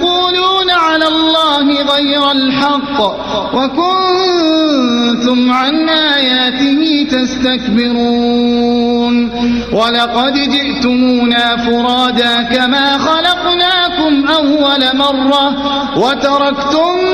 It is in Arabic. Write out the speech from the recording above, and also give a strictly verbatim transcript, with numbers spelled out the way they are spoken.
تقولون على الله غير الحق وكنتم عن آياته تستكبرون ولقد جئتمونا فرادا كما خلقناكم أول مرة وتركتم